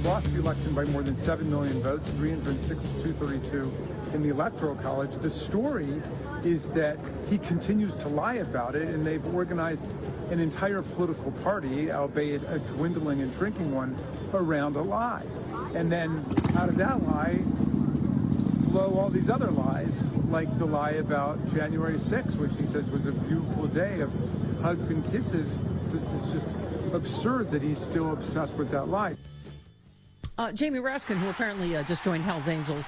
lost the election by more than 7 million votes, 306 to 232 in the Electoral College. The story is that he continues to lie about it, and they've organized an entire political party, albeit a dwindling and shrinking one, around a lie. And then out of that lie flow all these other lies, like the lie about January 6th, which he says was a beautiful day of hugs and kisses. This is just absurd that he's still obsessed with that lie. Jamie Raskin, who apparently just joined Hell's Angels